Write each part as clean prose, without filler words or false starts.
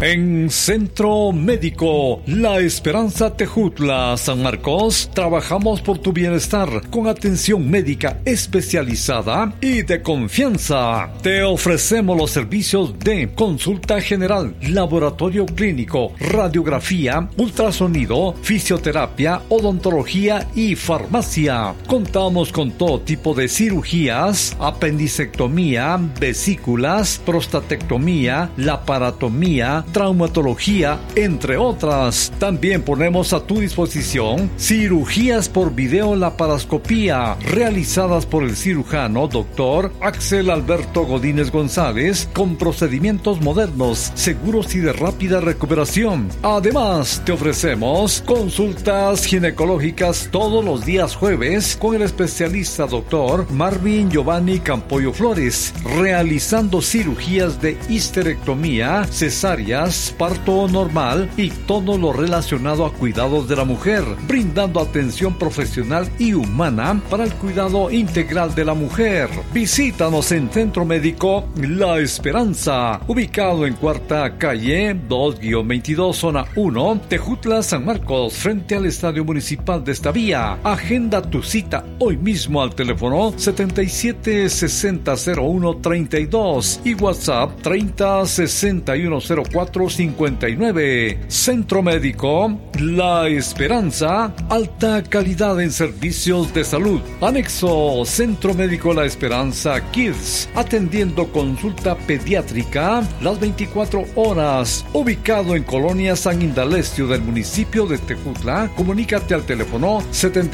En Centro Médico La Esperanza Tejutla, San Marcos, trabajamos por tu bienestar con atención médica especializada y de confianza. Te ofrecemos los servicios de consulta general, laboratorio clínico, radiografía, ultrasonido, fisioterapia, odontología y farmacia. Contamos con todo tipo de cirugías, apendicectomía, vesículas, prostatectomía, laparotomía, traumatología, entre otras. También ponemos a tu disposición cirugías por videolaparoscopía realizadas por el cirujano Dr. Axel Alberto Godínez González con procedimientos modernos, seguros y de rápida recuperación. Además, te ofrecemos consultas ginecológicas todos los días jueves con el especialista Dr. Marvin Giovanni Campoyo Flores, realizando cirugías de histerectomía, cesárea, parto normal y todo lo relacionado a cuidados de la mujer, brindando atención profesional y humana para el cuidado integral de la mujer. Visítanos en Centro Médico La Esperanza, ubicado en Cuarta Calle 2-22, Zona 1, Tejutla, San Marcos, frente al Estadio Municipal de esta vía. Agenda tu cita hoy mismo al teléfono 77600132 y WhatsApp 30610459. Centro Médico La Esperanza, alta calidad en servicios de salud. Anexo Centro Médico La Esperanza Kids, atendiendo consulta pediátrica las 24 horas. Ubicado en Colonia San Indalecio del municipio de Tejutla. Comunícate al teléfono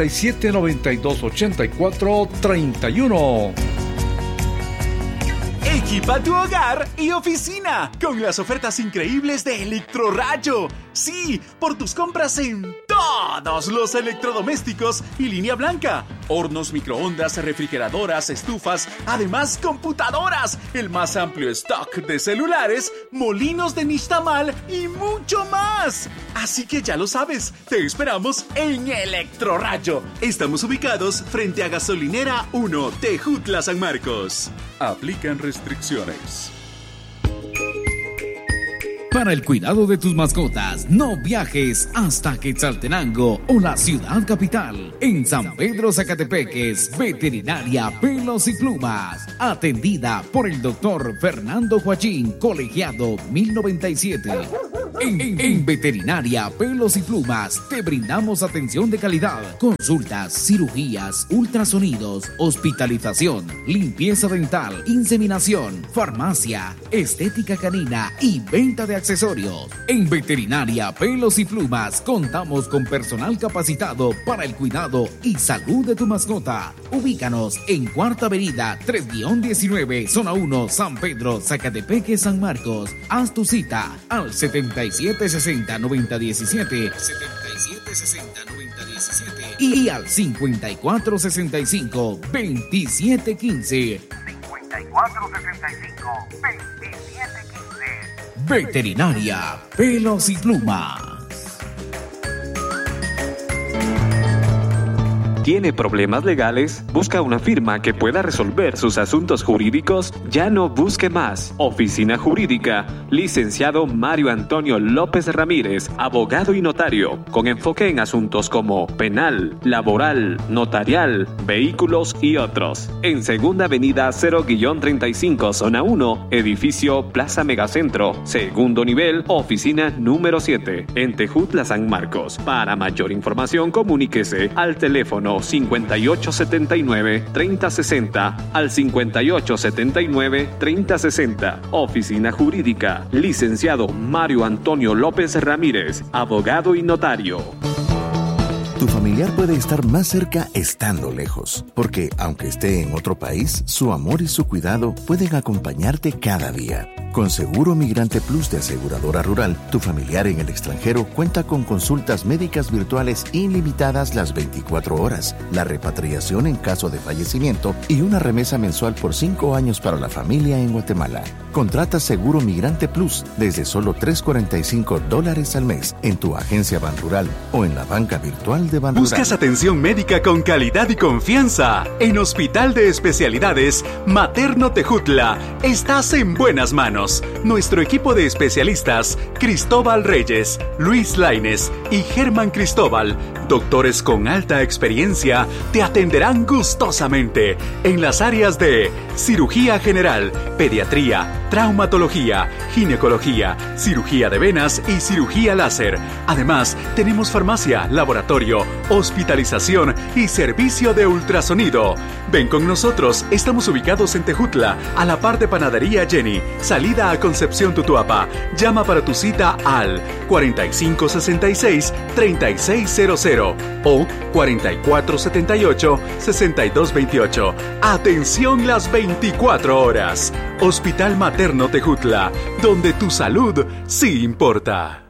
77928431. Equipa tu hogar y oficina con las ofertas increíbles de Electrorayo. Sí, por tus compras en todos los electrodomésticos y línea blanca. Hornos, microondas, refrigeradoras, estufas, además computadoras, el más amplio stock de celulares, molinos de nixtamal y mucho más. Así que ya lo sabes, te esperamos en Electrorayo. Estamos ubicados frente a Gasolinera 1, Tejutla, San Marcos. Aplican restricciones. Para el cuidado de tus mascotas, no viajes hasta Quetzaltenango o la ciudad capital. En San Pedro Zacatepeques, Veterinaria Pelos y Plumas. Atendida por el doctor Fernando Joachín, colegiado 1097. En Veterinaria Pelos y Plumas te brindamos atención de calidad, consultas, cirugías, ultrasonidos, hospitalización, limpieza dental, inseminación, farmacia, estética canina y venta de accesorios. En Veterinaria Pelos y Plumas contamos con personal capacitado para el cuidado y salud de tu mascota. Ubícanos en Cuarta Avenida 3-19, Zona 1, San Pedro, Zacatepeque, San Marcos. Haz tu cita al 7760-9017 y al 5465-2715. 5465-2715. Veterinaria Pelos y Plumas. ¿Tiene problemas legales? ¿Busca una firma que pueda resolver sus asuntos jurídicos? Ya no busque más. Oficina Jurídica, licenciado Mario Antonio López Ramírez, abogado y notario, con enfoque en asuntos como penal, laboral, notarial, vehículos y otros. En Segunda Avenida 0-35, Zona 1, edificio Plaza Megacentro, segundo nivel, oficina número 7, en Tejutla, San Marcos. Para mayor información, comuníquese al teléfono 5879-3060 al 5879-3060. Oficina Jurídica, licenciado Mario Antonio López Ramírez, abogado y notario. Tu familiar puede estar más cerca estando lejos, porque aunque esté en otro país, su amor y su cuidado pueden acompañarte cada día. Con Seguro Migrante Plus de Aseguradora Rural, tu familiar en el extranjero cuenta con consultas médicas virtuales ilimitadas las 24 horas, la repatriación en caso de fallecimiento y una remesa mensual por 5 años para la familia en Guatemala. Contrata Seguro Migrante Plus desde solo $345 al mes en tu agencia Banrural o en la banca virtual de Banrural. ¿Buscas atención médica con calidad y confianza? En Hospital de Especialidades Materno Tejutla estás en buenas manos. manos. Nuestro equipo de especialistas, Cristóbal Reyes, Luis Lainez y Germán Cristóbal, doctores con alta experiencia, te atenderán gustosamente en las áreas de cirugía general, pediatría, traumatología, ginecología, cirugía de venas y cirugía láser. Además, tenemos farmacia, laboratorio, hospitalización y servicio de ultrasonido. Ven con nosotros, estamos ubicados en Tejutla, a la par de Panadería Jenny, salida a Concepción Tutuapa. Llama para tu cita al 4566-3600 o 4478-6228. Atención las 24 horas. Hospital Materno Tejutla, donde tu salud sí importa.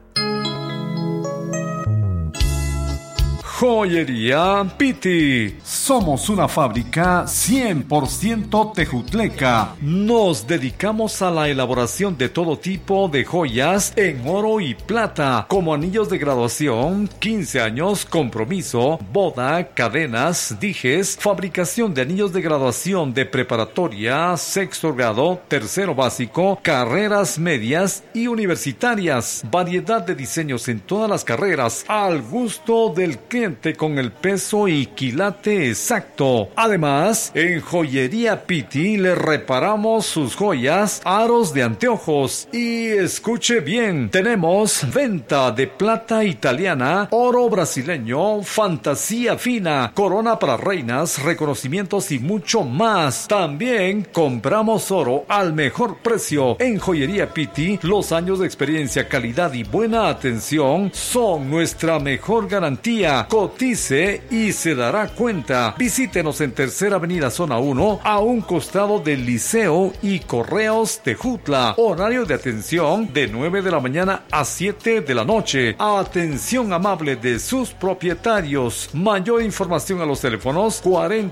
Joyería Piti. Somos una fábrica 100% tejutleca. Nos dedicamos a la elaboración de todo tipo de joyas en oro y plata, como anillos de graduación, 15 años, compromiso, boda, cadenas, dijes, fabricación de anillos de graduación de preparatoria, sexto grado, tercero básico, carreras medias y universitarias. Variedad de diseños en todas las carreras, al gusto del cliente, con el peso y quilate exacto. Además, en Joyería Piti le reparamos sus joyas, aros de anteojos. Y escuche bien, tenemos venta de plata italiana, oro brasileño, fantasía fina, corona para reinas, reconocimientos y mucho más. También compramos oro al mejor precio. En Joyería Piti, los años de experiencia, calidad y buena atención son nuestra mejor garantía. Cotice y se dará cuenta. Visítenos en Tercera Avenida Zona 1, a un costado del Liceo y Correos Tejutla. Horario de atención de 9 de la mañana a 7 de la noche. Atención amable de sus propietarios. Mayor información a los teléfonos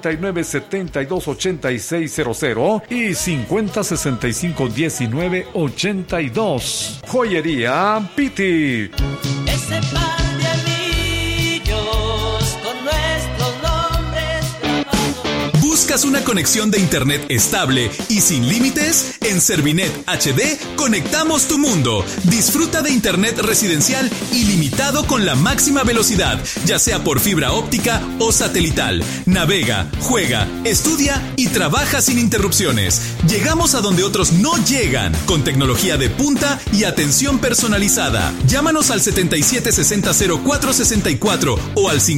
4972-8600 y 5065-1982. Joyería Piti. Ese par de anillos con nuestros nombres grabados. ¿Buscas una conexión de internet estable y sin límites? En Servinet HD conectamos tu mundo. Disfruta de internet residencial ilimitado con la máxima velocidad, ya sea por fibra óptica o satelital. Navega, juega, estudia y trabaja sin interrupciones. Llegamos a donde otros no llegan, con tecnología de punta y atención personalizada. Llámanos al 7760-0464 o al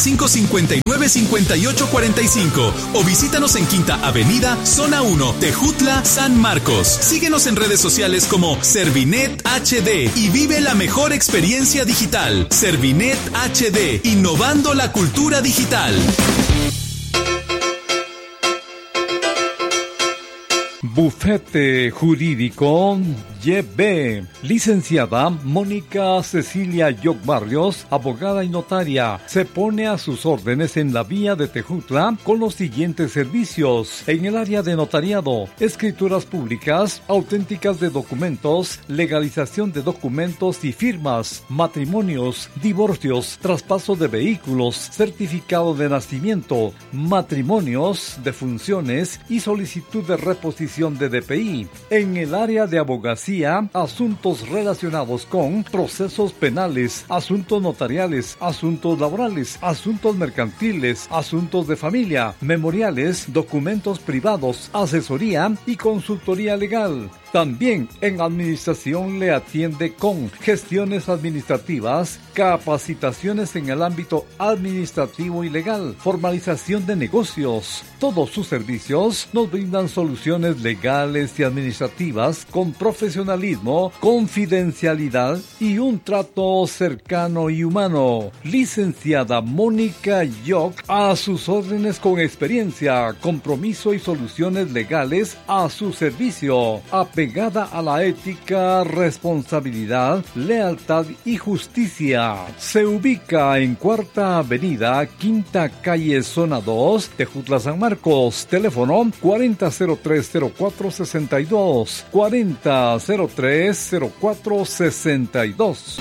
5559-5845 o visítanos en Quinta Avenida, Zona 1, Tejutla, San Marcos. Síguenos en redes sociales como Servinet HD y vive la mejor experiencia digital. Servinet HD, innovando la cultura digital. Bufete Jurídico YB. Licenciada Mónica Cecilia Yoc Barrios, abogada y notaria, se pone a sus órdenes en la vía de Tejutla con los siguientes servicios. En el área de notariado, escrituras públicas, auténticas de documentos, legalización de documentos y firmas, matrimonios, divorcios, traspaso de vehículos, certificado de nacimiento, matrimonios, defunciones y solicitud de reposición de DPI. En el área de abogacía, asuntos relacionados con procesos penales, asuntos notariales, asuntos laborales, asuntos mercantiles, asuntos de familia, memoriales, documentos privados, asesoría y consultoría legal. También en administración le atiende con gestiones administrativas, capacitaciones en el ámbito administrativo y legal, formalización de negocios. Todos sus servicios nos brindan soluciones legales y administrativas con profesionalismo, confidencialidad y un trato cercano y humano. Licenciada Mónica Yoc, a sus órdenes con experiencia, compromiso y soluciones legales a su servicio. Pegada a la ética, responsabilidad, lealtad y justicia. Se ubica en Cuarta Avenida, Quinta Calle, Zona 2, Tejutla, San Marcos. Teléfono 4003-0462. 4003-0462.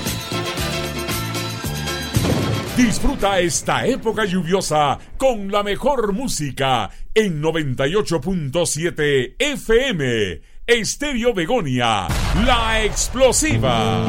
Disfruta esta época lluviosa con la mejor música en 98.7 FM. Estéreo Begonia, la explosiva.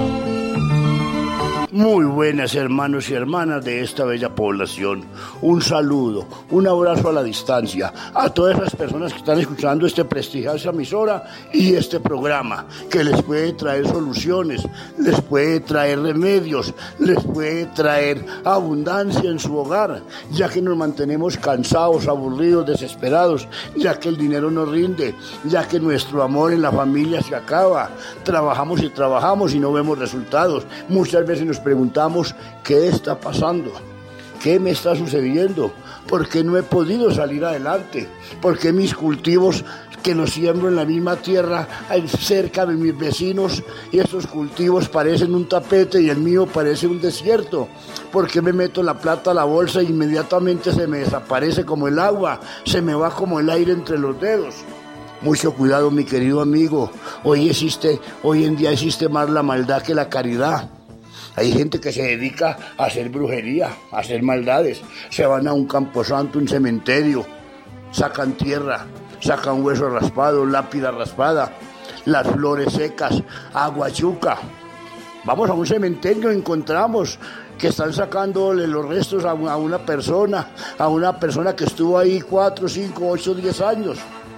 Muy buenas hermanos y hermanas de esta bella población. Un saludo, un abrazo a la distancia a todas las personas que están escuchando este prestigiosa emisora y este programa que les puede traer soluciones, les puede traer remedios, les puede traer abundancia en su hogar, ya que nos mantenemos cansados, aburridos, desesperados, ya que el dinero no rinde, ya que nuestro amor en la familia se acaba. Trabajamos y no vemos resultados. Muchas veces nos preguntamos, ¿qué está pasando? ¿Qué me está sucediendo? ¿Por qué no he podido salir adelante? ¿Por qué mis cultivos que los siembro en la misma tierra cerca de mis vecinos y esos cultivos parecen un tapete y el mío parece un desierto? ¿Por qué me meto la plata a la bolsa e inmediatamente se me desaparece como el agua, se me va como el aire entre los dedos? Mucho cuidado, mi querido amigo. Hoy en día existe más la maldad que la caridad. Hay gente que se dedica a hacer brujería, a hacer maldades. Se van a un camposanto, un cementerio, sacan tierra, sacan hueso raspado, lápida raspada, las flores secas, agua chuca. Vamos a un cementerio, encontramos que están sacándole los restos a una persona que estuvo ahí 4, 5, 8, 10 años.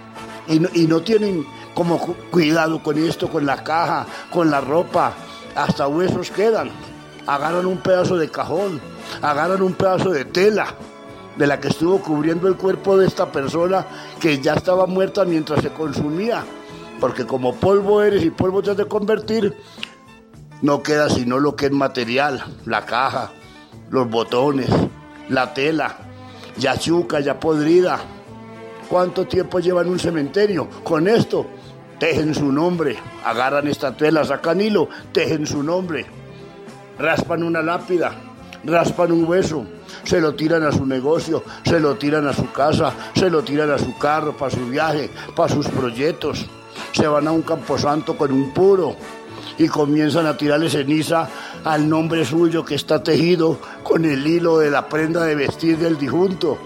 Y no tienen como cuidado con esto, con la caja, con la ropa. Hasta huesos quedan. Agarran un pedazo de cajón, agarran un pedazo de tela de la que estuvo cubriendo el cuerpo de esta persona que ya estaba muerta mientras se consumía, porque como polvo eres y polvo te has de convertir, no queda sino lo que es material, la caja, los botones, la tela, ya chuca, ya podrida. ¿Cuánto tiempo lleva en un cementerio? Con esto tejen su nombre, agarran esta tela, sacan hilo, tejen su nombre, raspan una lápida, raspan un hueso, se lo tiran a su negocio, se lo tiran a su casa, se lo tiran a su carro, para su viaje, para sus proyectos. Se van a un camposanto con un puro y comienzan a tirarle ceniza al nombre suyo que está tejido con el hilo de la prenda de vestir del difunto.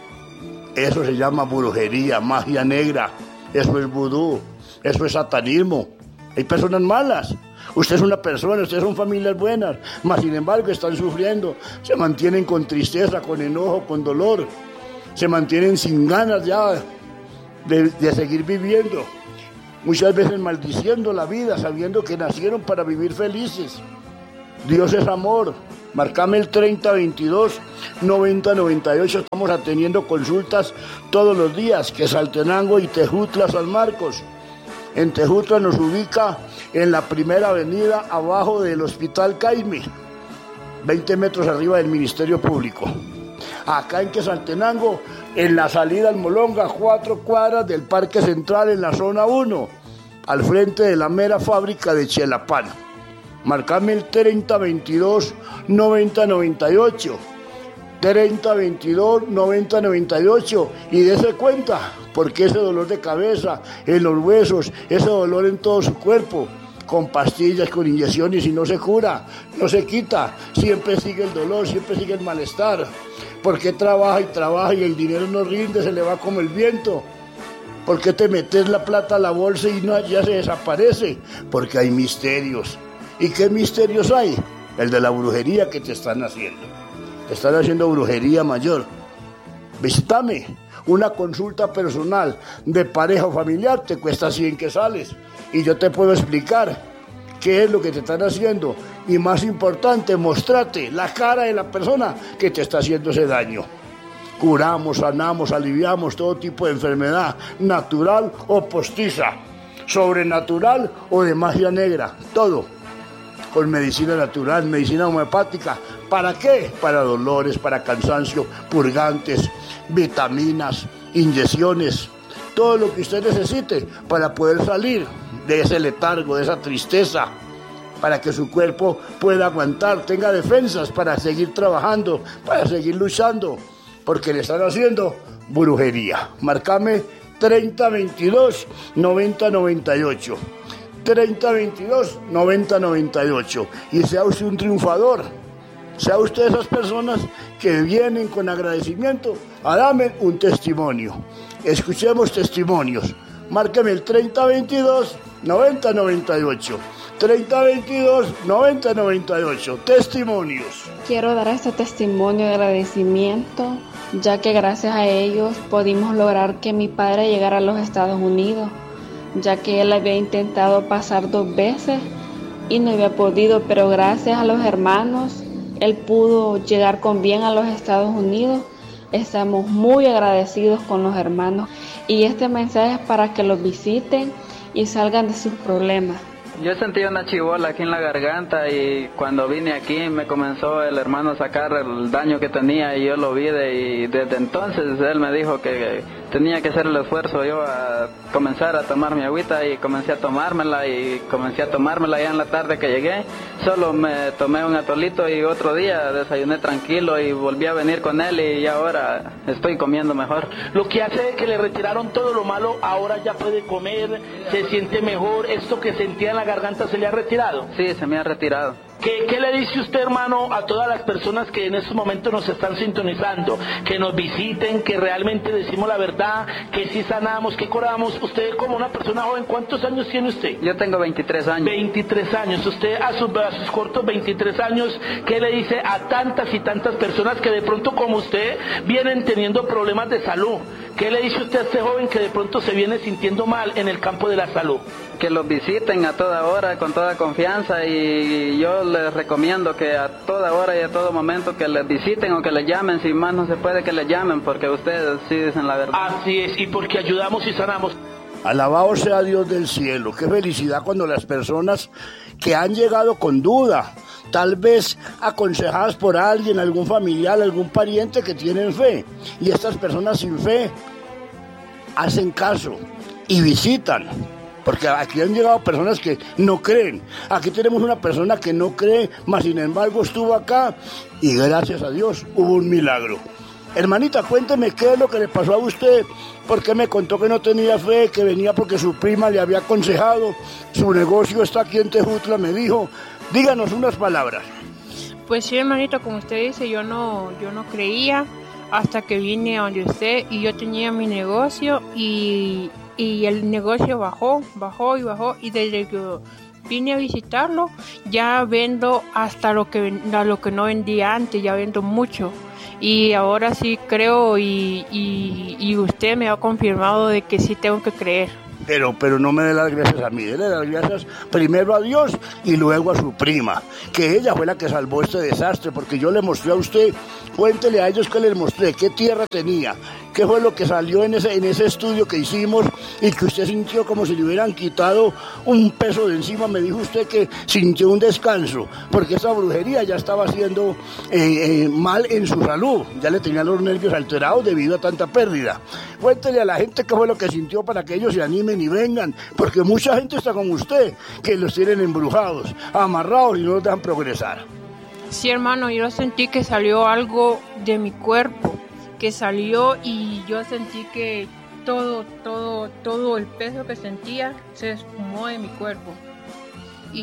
Eso se llama brujería, magia negra, eso es vudú. Eso es satanismo. Hay personas malas. Usted es una persona, ustedes son familias buenas, mas sin embargo están sufriendo. Se mantienen con tristeza, con enojo, con dolor. Se mantienen sin ganas ya de seguir viviendo. Muchas veces maldiciendo la vida, sabiendo que nacieron para vivir felices. Dios es amor. Marcame el 3022-9098. Estamos atendiendo consultas todos los días, que Saltenango y Tejutla, San Marcos. En Tejutla nos ubica en la primera avenida abajo del Hospital Caimi, 20 metros arriba del Ministerio Público. Acá en Quetzaltenango, en la salida al Molonga, 4 cuadras del Parque Central en la zona 1, al frente de la mera fábrica de Chelapán. Marcame el 3022-9098. 3022-9098 y dése cuenta, porque ese dolor de cabeza, en los huesos, ese dolor en todo su cuerpo, con pastillas, con inyecciones y no se cura, no se quita, siempre sigue el dolor, siempre sigue el malestar, porque trabaja y el dinero no rinde, se le va como el viento. ¿Por qué te metes la plata a la bolsa y ya se desaparece? Porque hay misterios. ¿Y qué misterios hay? El de la brujería que te están haciendo. Están haciendo brujería mayor. Visítame. Una consulta personal de pareja o familiar te cuesta 100 quetzales. Y yo te puedo explicar qué es lo que te están haciendo. Y más importante, mostrarte la cara de la persona que te está haciendo ese daño. Curamos, sanamos, aliviamos todo tipo de enfermedad, natural o postiza, sobrenatural o de magia negra, todo. Con medicina natural, medicina homeopática. ¿Para qué? Para dolores, para cansancio, purgantes, vitaminas, inyecciones, todo lo que usted necesite para poder salir de ese letargo, de esa tristeza, para que su cuerpo pueda aguantar, tenga defensas para seguir trabajando, para seguir luchando, porque le están haciendo brujería. Marcame 3022-9098. 3022-9098 y sea usted un triunfador, sea usted de esas personas que vienen con agradecimiento a darme un testimonio. Escuchemos testimonios Márqueme el 3022-9098. 3022-9098. Testimonios. Quiero dar este testimonio de agradecimiento, ya que gracias a ellos pudimos lograr que mi padre llegara a los Estados Unidos, ya que él había intentado pasar 2 veces y no había podido, pero gracias a los hermanos, él pudo llegar con bien a los Estados Unidos. Estamos muy agradecidos con los hermanos y este mensaje es para que los visiten y salgan de sus problemas. Yo sentí una chibola aquí en la garganta y cuando vine aquí me comenzó el hermano a sacar el daño que tenía y yo lo vi y desde entonces él me dijo que tenía que hacer el esfuerzo yo a comenzar a tomar mi agüita y comencé a tomármela ya en la tarde que llegué. Solo me tomé un atolito y otro día desayuné tranquilo y volví a venir con él y ahora estoy comiendo mejor. Lo que hace es que le retiraron todo lo malo, ahora ya puede comer, se siente mejor, esto que sentía en la garganta se le ha retirado. Sí, se me ha retirado. ¿Qué le dice usted, hermano, a todas las personas que en estos momentos nos están sintonizando? Que nos visiten, que realmente decimos la verdad, que sí sanamos, que curamos. Usted como una persona joven, ¿cuántos años tiene usted? Yo tengo 23 años. 23 años. Usted a sus cortos 23 años, ¿qué le dice a tantas y tantas personas que de pronto como usted vienen teniendo problemas de salud? ¿Qué le dice usted a este joven que de pronto se viene sintiendo mal en el campo de la salud? Que los visiten a toda hora, con toda confianza, y yo les recomiendo que a toda hora y a todo momento que les visiten o que les llamen, si más no se puede que les llamen, porque ustedes sí dicen la verdad. Así es, y porque ayudamos y sanamos. Alabado sea Dios del cielo, qué felicidad cuando las personas que han llegado con duda, tal vez aconsejadas por alguien, algún familiar, algún pariente que tienen fe, y estas personas sin fe hacen caso y visitan. Porque aquí han llegado personas que no creen. Aquí tenemos una persona que no cree, mas sin embargo estuvo acá y gracias a Dios hubo un milagro. Hermanita, cuénteme qué es lo que le pasó a usted. ¿Por qué me contó que no tenía fe, que venía porque su prima le había aconsejado? Su negocio está aquí en Tejutla, me dijo. Díganos unas palabras. Pues sí, hermanito, como usted dice, yo no creía hasta que vine a donde usted y yo tenía mi negocio y el negocio bajó y desde que vine a visitarlo ya vendo hasta lo que no vendía antes, ya vendo mucho y ahora sí creo y usted me ha confirmado de que sí tengo que creer. Pero no me dé las gracias a mí, déle las gracias primero a Dios y luego a su prima, que ella fue la que salvó este desastre, porque yo le mostré a usted, cuéntele a ellos que les mostré, qué tierra tenía, qué fue lo que salió en ese estudio que hicimos y que usted sintió como si le hubieran quitado un peso de encima. Me dijo usted que sintió un descanso, porque esa brujería ya estaba haciendo mal en su salud, ya le tenían los nervios alterados debido a tanta pérdida. Cuéntele a la gente qué fue lo que sintió para que ellos se animen y vengan, porque mucha gente está como usted, que los tienen embrujados, amarrados y no los dejan progresar. Sí, hermano, yo sentí que salió algo de mi cuerpo, que salió y yo sentí que todo el peso que sentía se esfumó de mi cuerpo y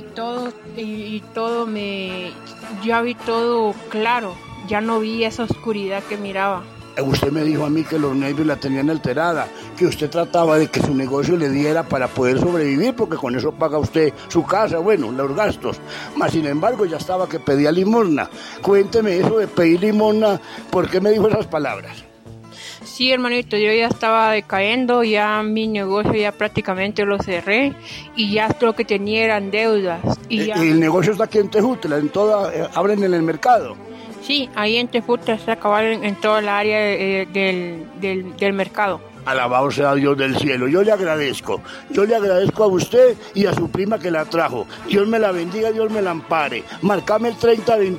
ya vi todo claro, ya no vi esa oscuridad que miraba. Usted me dijo a mí que los nervios la tenían alterada, que usted trataba de que su negocio le diera para poder sobrevivir, porque con eso paga usted su casa, bueno, los gastos. Mas sin embargo ya estaba que pedía limosna. Cuénteme eso de pedir limosna, ¿por qué me dijo esas palabras? Sí, hermanito, yo ya estaba decayendo, ya mi negocio ya prácticamente lo cerré y ya lo que tenía eran deudas. Y el negocio está aquí en Tejutla, abren en el mercado. Sí, ahí en Tejutla está acabado en toda el área del mercado. Alabado sea Dios del cielo. Yo le agradezco a usted y a su prima que la trajo. Dios me la bendiga, Dios me la ampare. Marcame el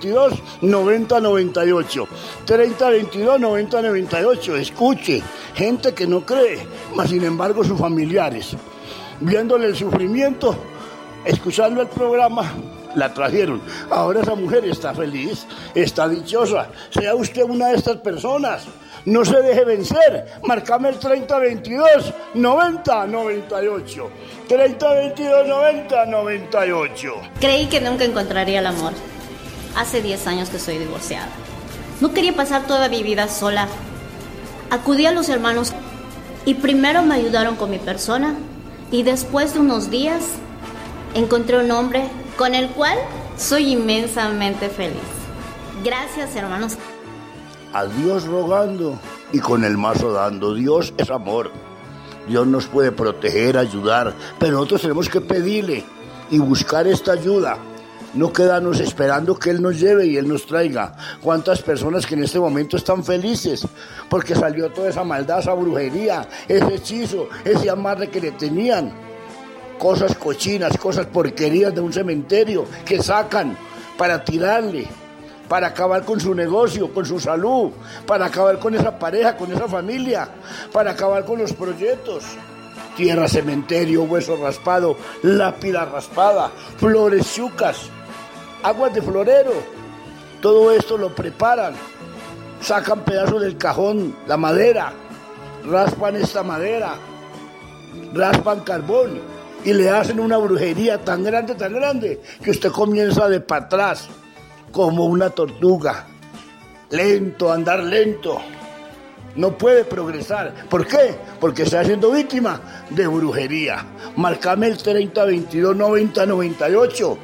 3022-9098. 3022-9098. Escuche, gente que no cree, mas sin embargo sus familiares, viéndole el sufrimiento, escuchando el programa, la trajeron. Ahora esa mujer está feliz, está dichosa. Sea usted una de estas personas. No se deje vencer. Marcame el 3022-9098. 3022-9098. Creí que nunca encontraría el amor. Hace 10 años que soy divorciada. No quería pasar toda mi vida sola. Acudí a los hermanos. Ellos me ayudaron. Ellos me Y primero me ayudaron con mi persona y después de unos días encontré un hombre con el cual soy inmensamente feliz. Gracias, hermanos. A Dios rogando y con el mazo dando. Dios es amor. Dios nos puede proteger, ayudar, pero nosotros tenemos que pedirle y buscar esta ayuda. No quedarnos esperando que Él nos lleve y Él nos traiga. ¿Cuántas personas que en este momento están felices? Porque salió toda esa maldad, esa brujería, ese hechizo, ese amarre que le tenían. Cosas cochinas, cosas porquerías de un cementerio que sacan para tirarle, para acabar con su negocio, con su salud, para acabar con esa pareja, con esa familia, para acabar con los proyectos. Tierra, cementerio, hueso raspado, lápida raspada, flores chucas, aguas de florero. Todo esto lo preparan, sacan pedazos del cajón, la madera, raspan esta madera, raspan carbón y le hacen una brujería tan grande, que usted comienza de para atrás, como una tortuga, lento, andar lento, no puede progresar. ¿Por qué? Porque está siendo víctima de brujería. Márcame el 3022-9098,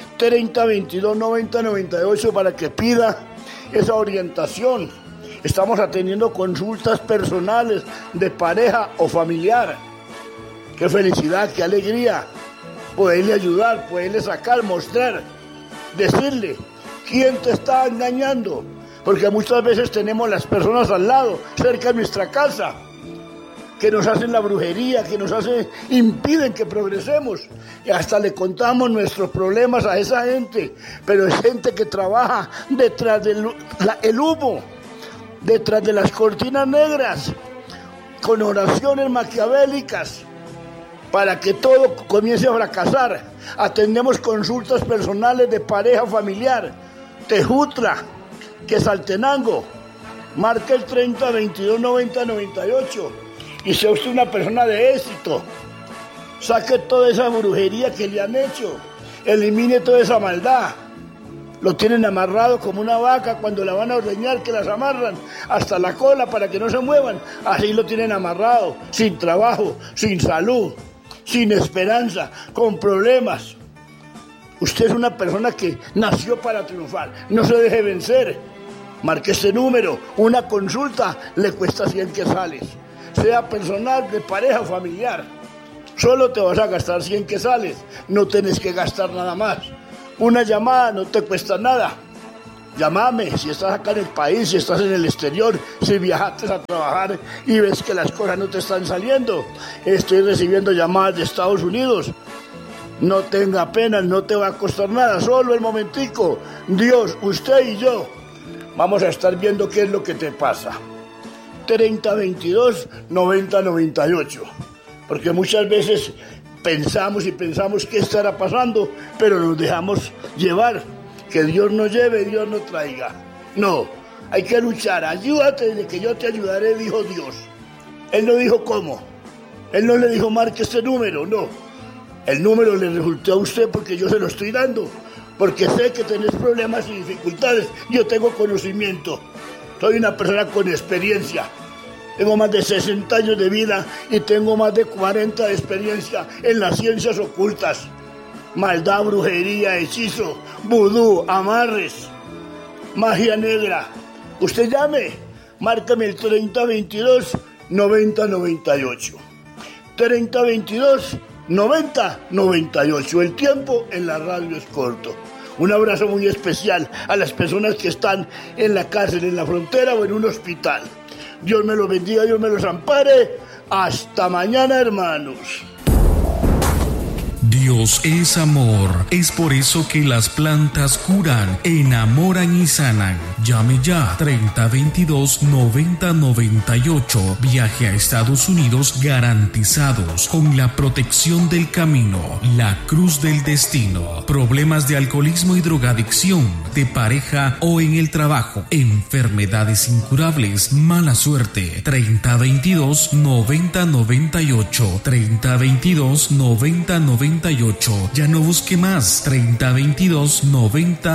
3022-9098 para que pida esa orientación. Estamos atendiendo consultas personales de pareja o familiar. Qué felicidad, qué alegría poderle ayudar, poderle sacar, mostrar, decirle quién te está engañando, porque muchas veces tenemos las personas al lado, cerca de nuestra casa, que nos hacen la brujería, que nos impiden que progresemos, y hasta le contamos nuestros problemas a esa gente, pero es gente que trabaja detrás del humo, detrás de las cortinas negras, con oraciones maquiavélicas, para que todo comience a fracasar. Atendemos consultas personales de pareja familiar, Tejutla, Quetzaltenango. Marca el 3022-9098 y sea usted una persona de éxito. Saque toda esa brujería que le han hecho, elimine toda esa maldad. Lo tienen amarrado como una vaca cuando la van a ordeñar, que las amarran hasta la cola para que no se muevan. Así lo tienen amarrado, sin trabajo, sin salud, sin esperanza, con problemas. Usted es una persona que nació para triunfar. No se deje vencer. Marque este número. Una consulta le cuesta 100 quetzales. Sea personal, de pareja o familiar. Solo te vas a gastar 100 quetzales. No tienes que gastar nada más. Una llamada no te cuesta nada. Llámame si estás acá en el país, si estás en el exterior, si viajaste a trabajar y ves que las cosas no te están saliendo. Estoy recibiendo llamadas de Estados Unidos. No tenga pena, no te va a costar nada, solo el momentico. Dios, usted y yo vamos a estar viendo qué es lo que te pasa. 3022-9098. Porque muchas veces pensamos qué estará pasando, pero nos dejamos llevar. Que Dios nos lleve, Dios nos traiga. No, hay que luchar. Ayúdate de que yo te ayudaré, dijo Dios. Él no dijo cómo. Él no le dijo marque este número, no. El número le resultó a usted porque yo se lo estoy dando. Porque sé que tenés problemas y dificultades. Yo tengo conocimiento. Soy una persona con experiencia. Tengo más de 60 años de vida y tengo más de 40 de experiencia en las ciencias ocultas. Maldad, brujería, hechizo, vudú, amarres, magia negra. Usted llame, márcame el 3022-9098. 3022-9098. El tiempo en la radio es corto. Un abrazo muy especial a las personas que están en la cárcel, en la frontera o en un hospital. Dios me los bendiga, Dios me los ampare. Hasta mañana, hermanos. Dios es amor, es por eso que las plantas curan, enamoran y sanan. Llame ya 3022-9098. Viaje a Estados Unidos garantizados con la protección del camino, la cruz del destino. Problemas de alcoholismo y drogadicción, de pareja o en el trabajo, enfermedades incurables, mala suerte. 3022-9098. 3022-9098. Ya no busque más. 3022-9098.